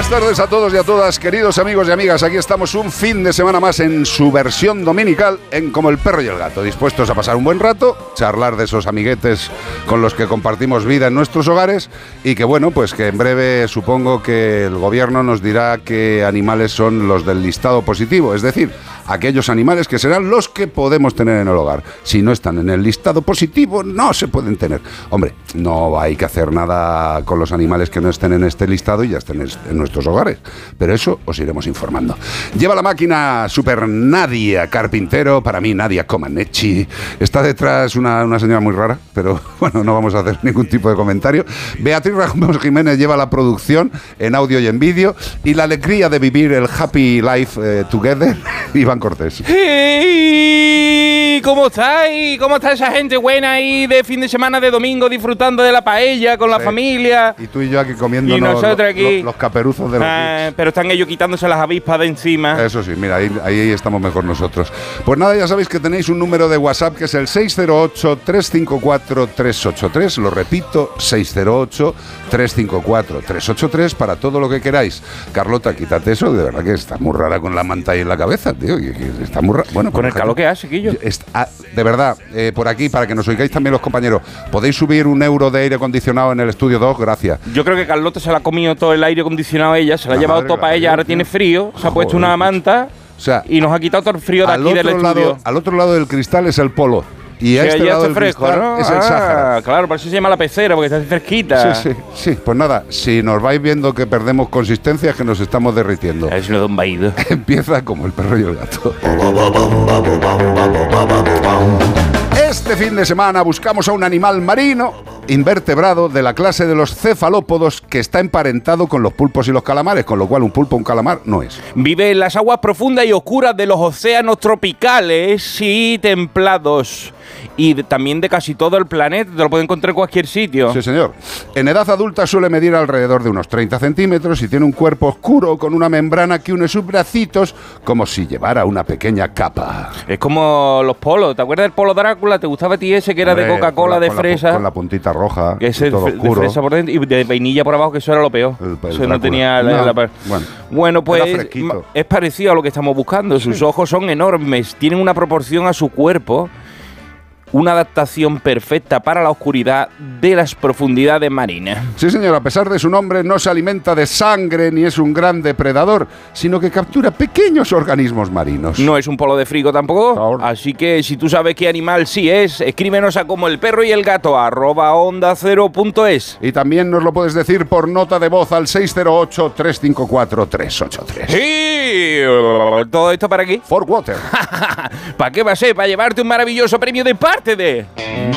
Buenas tardes a todos y a todas, queridos amigos y amigas. Aquí estamos un fin de semana más en su versión dominical en Como el Perro y el Gato, dispuestos a pasar un buen rato, charlar de esos amiguetes con los que compartimos vida en nuestros hogares y que bueno, pues que en breve supongo que el gobierno nos dirá qué animales son los del listado positivo, es decir, aquellos animales que serán los que podemos tener en el hogar. Si no están en el listado positivo, no se pueden tener. Hombre, no hay que hacer nada con los animales que no estén en este listado y ya estén en nuestros hogares, pero eso os iremos informando. Lleva la máquina Super Nadia Carpintero, para mí Nadia Comaneci. Está detrás una señora muy rara, pero bueno, no vamos a hacer ningún tipo de comentario. Beatriz Ramos Jiménez lleva la producción en audio y en vídeo y la alegría de vivir el Happy Life Together, Iván Cortés. ¡Hey! ¿Cómo estáis? ¿Cómo está esa gente buena ahí de fin de semana, de domingo, disfrutando de la paella con la familia? Y tú y yo aquí comiendo los caperuzos de los pero están ellos quitándose las avispas de encima. Eso sí, mira, ahí estamos mejor nosotros. Pues nada, ya sabéis que tenéis un número de WhatsApp que es el 608-354-383. Lo repito, 608-354-383 para todo lo que queráis. Carlota, quítate eso, de verdad que está muy rara con la manta ahí en la cabeza, tío. Está muy rara. Bueno, con el calor que hace, Quillo. De verdad, por aquí, para que nos oigáis también los compañeros, ¿podéis subir €1 de aire acondicionado en el estudio 2? Gracias. Yo creo que Carlota se la ha comido todo el aire acondicionado a ella, se la ha llevado todo para ella, ahora tiene frío, se ha puesto una manta, o sea, y nos ha quitado todo el frío de aquí del estudio. Al otro lado del cristal es el polo. Y a este lado del fresco, cristal, ¿no? Es el Sáhara. Claro, por eso se llama la pecera, porque está fresquita. Sí, pues nada, si nos vais viendo que perdemos consistencia, es que nos estamos derritiendo. Es lo de un vaído. Empieza Como el Perro y el Gato. Este fin de semana buscamos a un animal marino invertebrado de la clase de los cefalópodos que está emparentado con los pulpos y los calamares, con lo cual un pulpo o un calamar no es. Vive en las aguas profundas y oscuras de los océanos tropicales y templados. Y también de casi todo el planeta, te lo puedes encontrar en cualquier sitio. Sí, señor. En edad adulta suele medir alrededor de unos 30 centímetros y tiene un cuerpo oscuro con una membrana que une sus bracitos como si llevara una pequeña capa. Es como los polos. ¿Te acuerdas del polo Drácula? ¿Te gustaba a ti ese que era de Coca-Cola, de fresa? Con la puntita roja, que ese todo oscuro. De fresa por dentro y de vainilla por abajo, que eso era lo peor. Eso no tenía Bueno, pues es parecido a lo que estamos buscando. Sus ojos son enormes, tienen una proporción a su cuerpo, una adaptación perfecta para la oscuridad de las profundidades marinas. Sí, señor, a pesar de su nombre, no se alimenta de sangre ni es un gran depredador, sino que captura pequeños organismos marinos. No es un polo de frigo tampoco, así que si tú sabes qué animal sí es, escríbenos a Como el Perro y el Gato @ondacero.es. Y también nos lo puedes decir por nota de voz al 608-354-383. ¡Sí! ¿Todo esto para qué? For Water. ¿Para qué va a ser? Para llevarte un maravilloso premio de parte de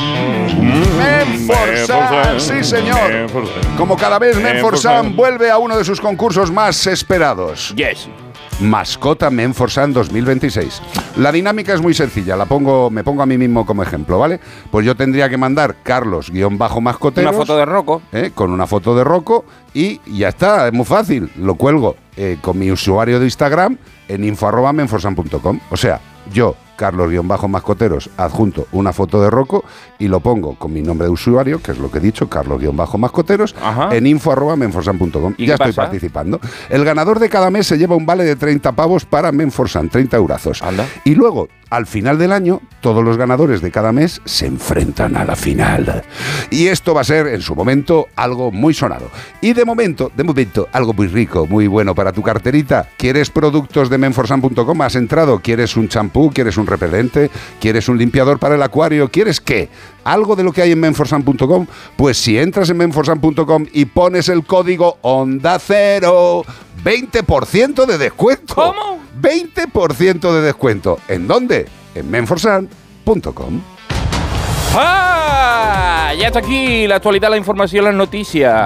Menforsan, sí señor. Como cada vez Menforsan vuelve a uno de sus concursos más esperados. Yes. Mascota Menforsan 2026. La dinámica es muy sencilla, me pongo a mí mismo como ejemplo, ¿vale? Pues yo tendría que mandar Carlos-mascoteros. Una foto de Rocco. Con una foto de Rocco y ya está, es muy fácil. Lo cuelgo con mi usuario de Instagram en info@menforsan.com. O sea, yo, Carlos-mascoteros, adjunto una foto de Rocco y lo pongo con mi nombre de usuario, que es lo que he dicho, Carlos-mascoteros, en info@menforsan.com. Ya estoy participando. El ganador de cada mes se lleva un vale de 30 pavos para Menforsan, 30 eurazos. Anda. Y luego, al final del año, todos los ganadores de cada mes se enfrentan a la final. Y esto va a ser, en su momento, algo muy sonado. Y de momento, algo muy rico, muy bueno para tu carterita. ¿Quieres productos de menforsan.com? ¿Has entrado? ¿Quieres un champú? ¿Quieres un repelente? ¿Quieres un limpiador para el acuario? ¿Quieres qué? ¿Algo de lo que hay en menforsan.com? Pues si entras en menforsan.com y pones el código ONDA0, 20% de descuento. ¿Cómo? 20% de descuento. ¿En dónde? En menforsan.com. ¡Ah! Ya está aquí la actualidad, la información, las noticias.